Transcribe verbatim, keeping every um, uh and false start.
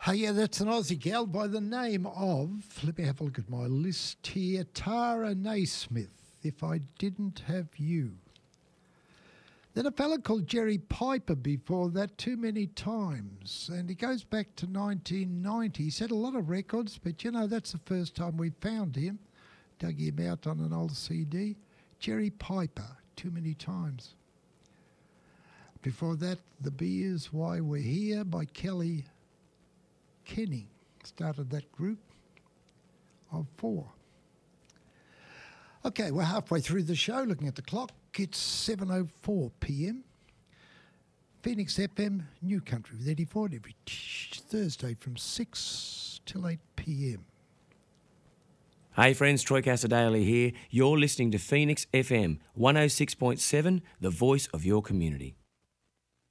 Hey, yeah, that's an Aussie gal by the name of, let me have a look at my list here, Tara Naismith, If I Didn't Have You. Then a fella called Jerry Piper before that, Too Many Times, and he goes back to nineteen ninety. He's had a lot of records, but you know, that's the first time we found him, dug him out on an old C D. Jerry Piper, Too Many Times. Before that, The Beers, Why We're Here by Kelly Kenny started that group of four. Okay, we're halfway through the show. Looking at the clock, it's seven oh four p m. Phoenix F M, New Country with Eddie Ford every Thursday from six till eight p m. Hey friends, Troy Casadale here. You're listening to Phoenix F M one oh six point seven, the voice of your community.